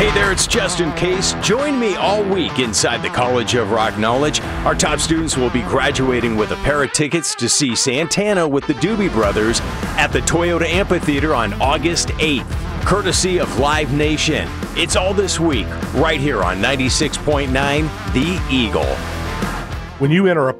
Hey there, it's Justin Case. Join me all week inside the College of Rock Knowledge. Our top students will be graduating with a pair of tickets to see Santana with the Doobie Brothers at the Toyota Amphitheater on August 8th, courtesy of Live Nation. It's all this week, right here on 96.9 The Eagle. When you enter a